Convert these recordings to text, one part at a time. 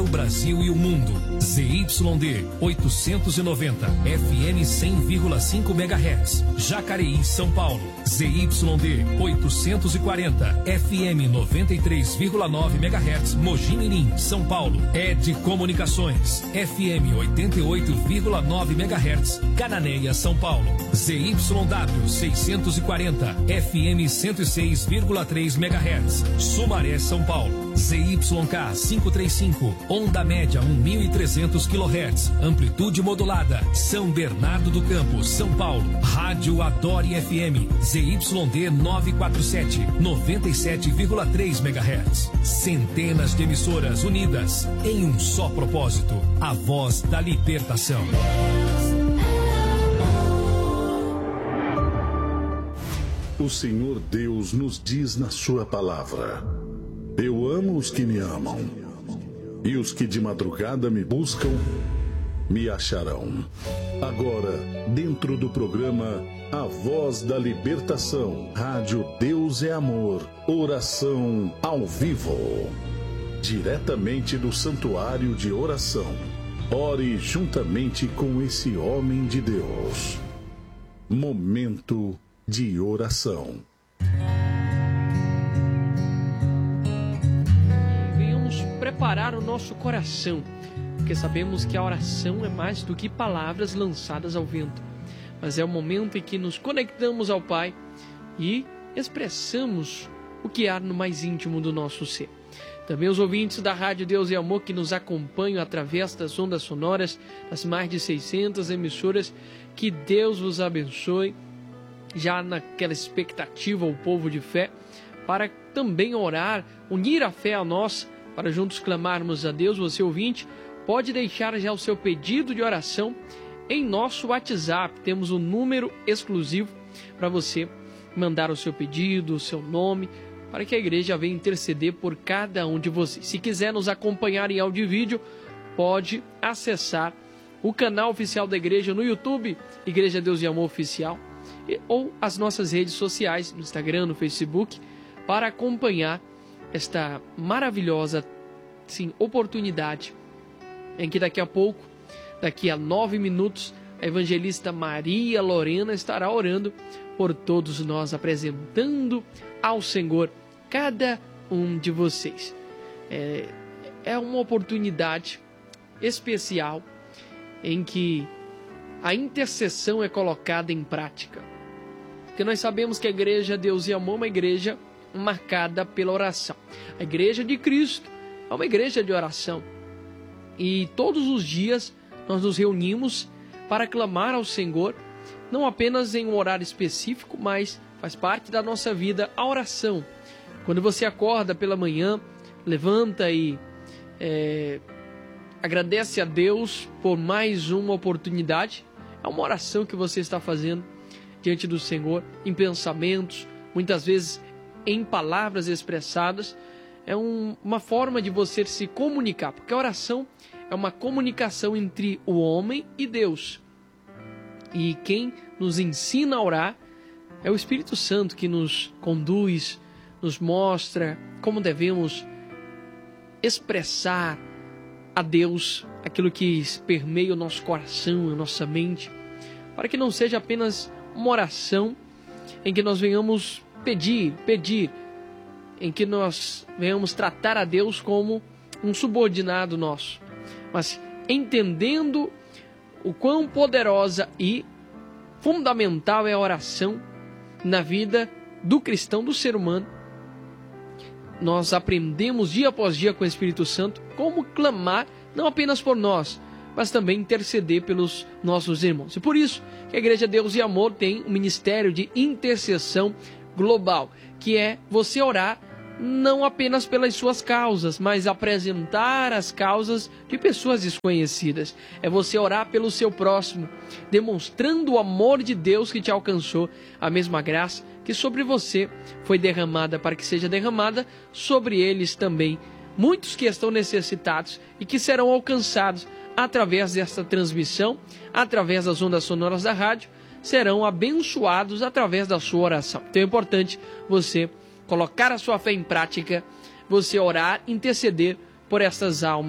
Brasil e o mundo. ZYD 890, FM 100,5 MHz. Jacareí, São Paulo. ZYD 840, FM 93,9 MHz. Mogi Mirim, São Paulo. ED Comunicações, FM 88,9 MHz. Cananéia, São Paulo. ZYW 640, FM 106,3 MHz. Sumaré, São Paulo. ZYK 535, onda média 1.300 kHz, amplitude modulada, São Bernardo do Campo, São Paulo. Rádio Adore FM, ZYD 947, 97,3 MHz. Centenas de emissoras unidas em um só propósito, a voz da libertação. O Senhor Deus nos diz na sua palavra: eu amo os que me amam, e os que de madrugada me buscam, me acharão. Agora, dentro do programa A Voz da Libertação, Rádio Deus é Amor, oração ao vivo. Diretamente do Santuário de Oração. Ore juntamente com esse homem de Deus. Momento de oração. Preparar o nosso coração, porque sabemos que a oração é mais do que palavras lançadas ao vento, mas é o momento em que nos conectamos ao Pai e expressamos o que há no mais íntimo do nosso ser. Também os ouvintes da Rádio Deus e Amor que nos acompanham através das ondas sonoras, das mais de 600 emissoras, que Deus vos abençoe, já naquela expectativa, o povo de fé, para também orar, unir a fé a nós, para juntos clamarmos a Deus. Você ouvinte, pode deixar já o seu pedido de oração em nosso WhatsApp. Temos um número exclusivo para você mandar o seu pedido, o seu nome, para que a igreja venha interceder por cada um de vocês. Se quiser nos acompanhar em áudio e vídeo, pode acessar o canal oficial da igreja no YouTube, Igreja Deus e Amor Oficial, ou as nossas redes sociais, no Instagram, no Facebook, para acompanhar esta maravilhosa, sim, oportunidade em que daqui a pouco, daqui a 9 minutos, a evangelista Maria Lorena estará orando por todos nós, apresentando ao Senhor cada um de vocês. É uma oportunidade especial em que a intercessão é colocada em prática. Porque nós sabemos que a Igreja Deus e Amor é uma igreja marcada pela oração. A Igreja de Cristo é uma igreja de oração. E todos os dias nós nos reunimos para clamar ao Senhor, não apenas em um horário específico, mas faz parte da nossa vida a oração. Quando você acorda pela manhã, levanta e agradece a Deus por mais uma oportunidade, é uma oração que você está fazendo diante do Senhor, em pensamentos, muitas vezes em palavras expressadas. É uma forma de você se comunicar, porque a oração é uma comunicação entre o homem e Deus. E quem nos ensina a orar é o Espírito Santo, que nos conduz, nos mostra como devemos expressar a Deus aquilo que permeia o nosso coração, a nossa mente, para que não seja apenas uma oração em que nós venhamos pedir, em que nós venhamos tratar a Deus como um subordinado nosso, mas entendendo o quão poderosa e fundamental é a oração na vida do cristão, do ser humano. Nós aprendemos dia após dia com o Espírito Santo como clamar, não apenas por nós, mas também interceder pelos nossos irmãos. E por isso que a Igreja Deus e Amor tem um ministério de intercessão global, que é você orar não apenas pelas suas causas, mas apresentar as causas de pessoas desconhecidas. É você orar pelo seu próximo, demonstrando o amor de Deus que te alcançou, a mesma graça que sobre você foi derramada, para que seja derramada sobre eles também. Muitos que estão necessitados e que serão alcançados através desta transmissão, através das ondas sonoras da rádio, serão abençoados através da sua oração. Então é importante você colocar a sua fé em prática, você orar, interceder por essas almas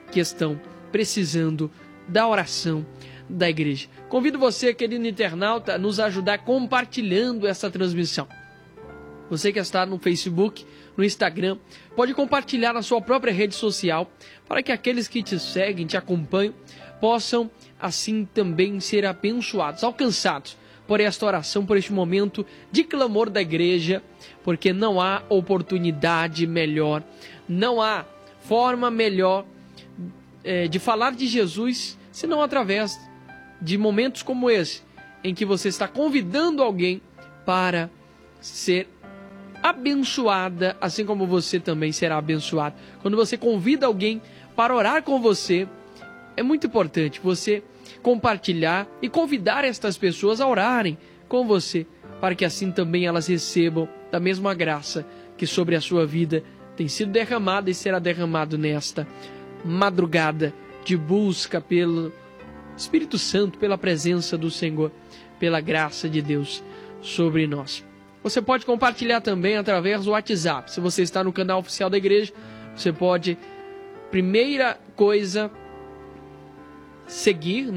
que estão precisando da oração da igreja. Convido você, querido internauta, a nos ajudar compartilhando essa transmissão. Você que está no Facebook, no Instagram, pode compartilhar na sua própria rede social para que aqueles que te seguem, te acompanham, possam assim também ser abençoados, alcançados por esta oração, por este momento de clamor da igreja, porque não há oportunidade melhor, não há forma melhor de falar de Jesus, senão através de momentos como esse, em que você está convidando alguém para ser abençoada, assim como você também será abençoado. Quando você convida alguém para orar com você, é muito importante você compartilhar e convidar estas pessoas a orarem com você, para que assim também elas recebam da mesma graça que sobre a sua vida tem sido derramada e será derramado nesta madrugada de busca pelo Espírito Santo, pela presença do Senhor, pela graça de Deus sobre nós. Você pode compartilhar também através do WhatsApp. Se você está no canal oficial da igreja, você pode, primeira coisa, seguir,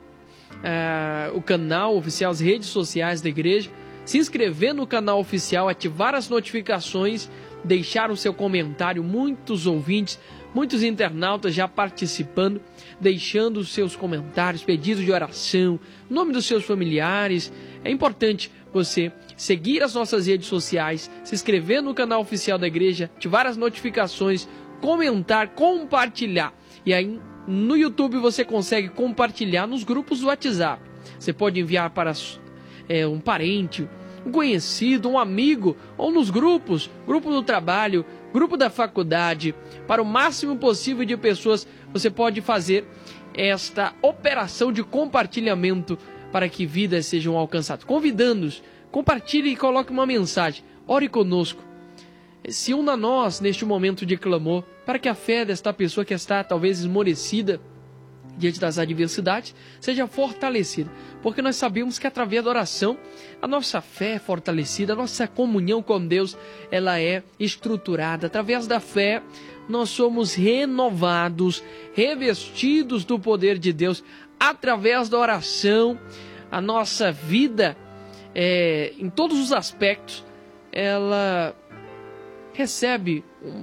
o canal oficial, as redes sociais da igreja, se inscrever no canal oficial, ativar as notificações, deixar o seu comentário. Muitos ouvintes, muitos internautas já participando, deixando os seus comentários, pedidos de oração, nome dos seus familiares. É importante você seguir as nossas redes sociais, se inscrever no canal oficial da igreja, ativar as notificações, comentar, compartilhar. E aí no YouTube você consegue compartilhar nos grupos do WhatsApp. Você pode enviar para um parente, um conhecido, um amigo, ou nos grupos, grupo do trabalho, grupo da faculdade, para o máximo possível de pessoas. Você pode fazer esta operação de compartilhamento para que vidas sejam alcançadas. Convidando-os, compartilhe e coloque uma mensagem. Ore conosco. Se una a nós neste momento de clamor, para que a fé desta pessoa que está talvez esmorecida diante das adversidades seja fortalecida. Porque nós sabemos que através da oração a nossa fé é fortalecida, a nossa comunhão com Deus ela é estruturada. Através da fé nós somos renovados, revestidos do poder de Deus. Através da oração, a nossa vida, em todos os aspectos, ela recebe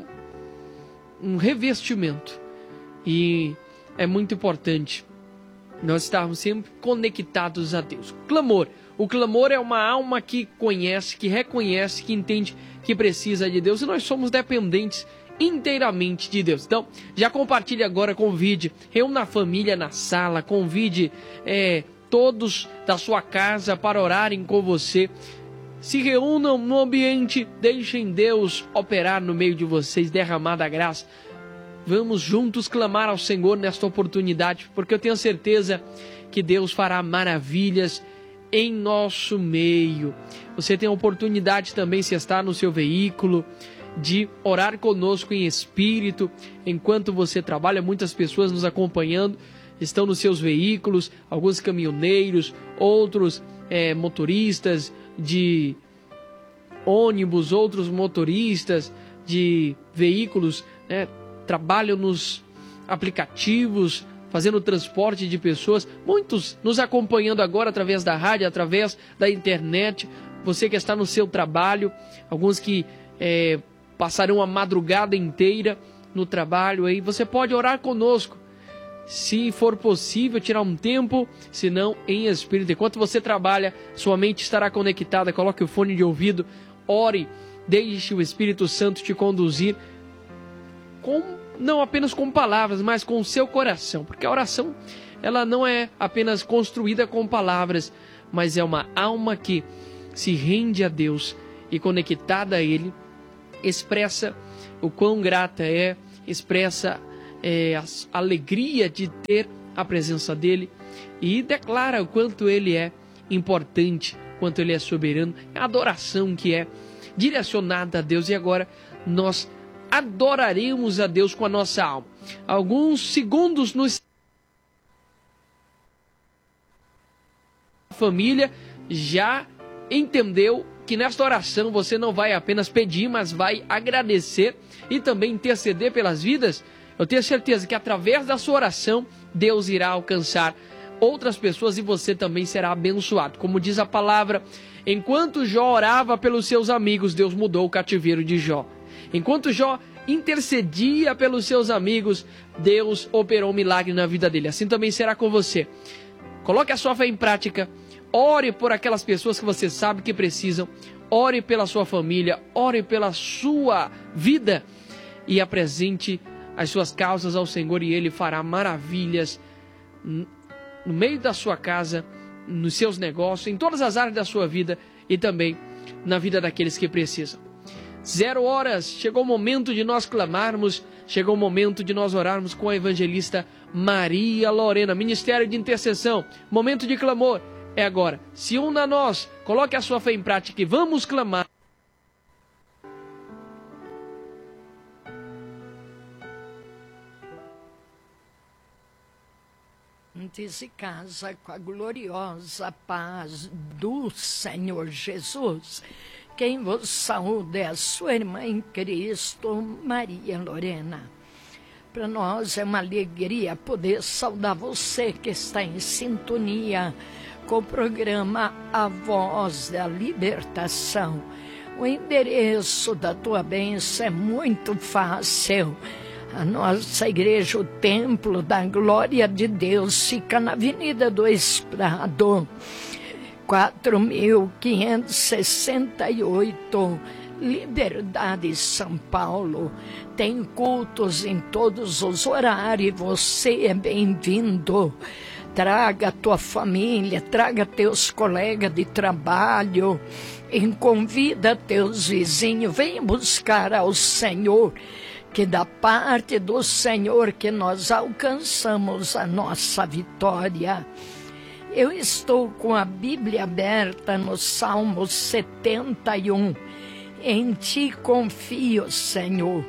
um revestimento. E é muito importante nós estarmos sempre conectados a Deus. Clamor. O clamor é uma alma que conhece, que reconhece, que entende que precisa de Deus. E nós somos dependentes inteiramente de Deus. Então, já compartilhe agora, convide, reúna a família na sala, convide todos da sua casa para orarem com você. Se reúnam no ambiente, deixem Deus operar no meio de vocês, derramar da graça. Vamos juntos clamar ao Senhor nesta oportunidade, porque eu tenho certeza que Deus fará maravilhas em nosso meio. Você tem a oportunidade também, se está no seu veículo, de orar conosco em espírito, enquanto você trabalha. Muitas pessoas nos acompanhando, estão nos seus veículos, alguns caminhoneiros, outros motoristas de ônibus, outros motoristas de veículos, trabalham nos aplicativos, fazendo transporte de pessoas. Muitos nos acompanhando agora através da rádio, através da internet. Você que está no seu trabalho, alguns que passarão a madrugada inteira no trabalho, aí você pode orar conosco, se for possível tirar um tempo, se não em espírito. Enquanto você trabalha, sua mente estará conectada. Coloque o fone de ouvido, ore, deixe o Espírito Santo te conduzir, não apenas com palavras, mas com o seu coração, porque a oração ela não é apenas construída com palavras, mas é uma alma que se rende a Deus e conectada a Ele, expressa o quão grata é, expressa a alegria de ter a presença dEle e declara o quanto Ele é importante, quanto Ele é soberano. É a adoração que é direcionada a Deus. E agora nós adoraremos a Deus com a nossa alma. Alguns segundos nos... A família já entendeu que nesta oração você não vai apenas pedir, mas vai agradecer e também interceder pelas vidas Eu tenho certeza que através da sua oração, Deus irá alcançar outras pessoas e você também será abençoado. Como diz a palavra, enquanto Jó orava pelos seus amigos, Deus mudou o cativeiro de Jó. Enquanto Jó intercedia pelos seus amigos, Deus operou um milagre na vida dele. Assim também será com você. Coloque a sua fé em prática. Ore por aquelas pessoas que você sabe que precisam. Ore pela sua família. Ore pela sua vida. E apresente as suas causas ao Senhor e Ele fará maravilhas no meio da sua casa, nos seus negócios, em todas as áreas da sua vida e também na vida daqueles que precisam. 0 horas, chegou o momento de nós clamarmos, chegou o momento de nós orarmos com a evangelista Maria Lorena, Ministério de Intercessão, momento de clamor, é agora. Se una a nós, coloque a sua fé em prática e vamos clamar. Se casa com a gloriosa paz do Senhor Jesus. Quem vos saúda é a sua irmã em Cristo, Maria Lorena. Para nós é uma alegria poder saudar você que está em sintonia com o programa A Voz da Libertação. O endereço da tua bênção é muito fácil. A nossa igreja, o Templo da Glória de Deus, fica na Avenida do Estrado, 4.568, Liberdade, São Paulo. Tem cultos em todos os horários, você é bem-vindo. Traga a tua família, traga teus colegas de trabalho, e convida teus vizinhos, vem buscar ao Senhor, que da parte do Senhor que nós alcançamos a nossa vitória. Eu estou com a Bíblia aberta no Salmo 71. Em ti confio, Senhor.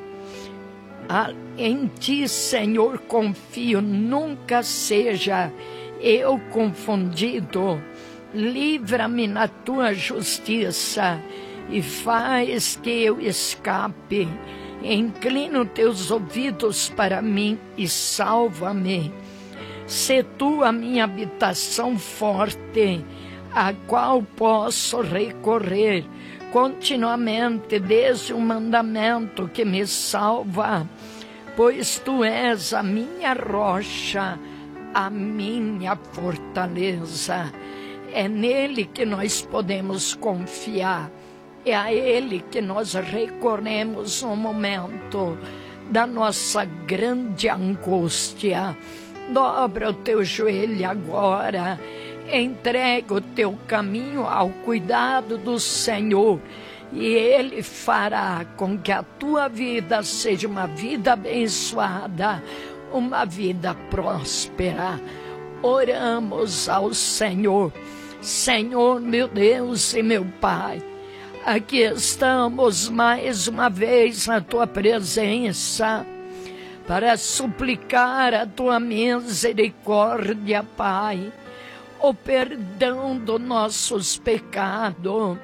Em ti, Senhor, confio. Nunca seja eu confundido. Livra-me na tua justiça e faz que eu escape. Inclina os teus ouvidos para mim e salva-me. Sê tu a minha habitação forte, a qual posso recorrer continuamente, desde o mandamento que me salva. Pois tu és a minha rocha, a minha fortaleza. É nele que nós podemos confiar. É a Ele que nós recorremos no momento da nossa grande angústia. Dobra o teu joelho agora. Entrega o teu caminho ao cuidado do Senhor. E Ele fará com que a tua vida seja uma vida abençoada, uma vida próspera. Oramos ao Senhor. Senhor, meu Deus e meu Pai, aqui estamos mais uma vez na tua presença para suplicar a tua misericórdia, Pai, o perdão dos nossos pecados.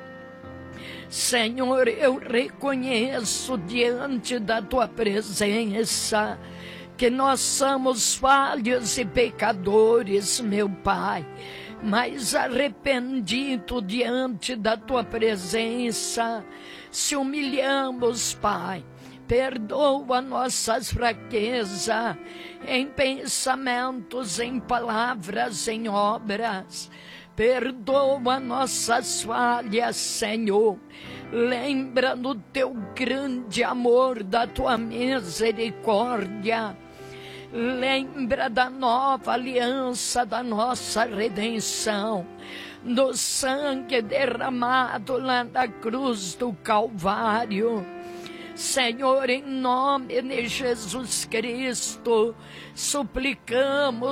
Senhor, eu reconheço diante da tua presença que nós somos falhos e pecadores, meu Pai, mas arrependido diante da tua presença, se humilhamos, Pai. Perdoa nossas fraquezas em pensamentos, em palavras, em obras. Perdoa nossas falhas, Senhor. Lembra do teu grande amor, da tua misericórdia. Lembra da nova aliança, da nossa redenção, do sangue derramado lá na cruz do Calvário. Senhor, em nome de Jesus Cristo, suplicamos